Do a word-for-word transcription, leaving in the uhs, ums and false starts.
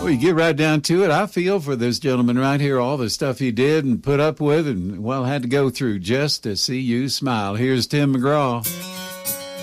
Well, you get right down to it. I feel for this gentleman right here, all the stuff he did and put up with and, well, had to go through just to see you smile. Here's Tim McGraw.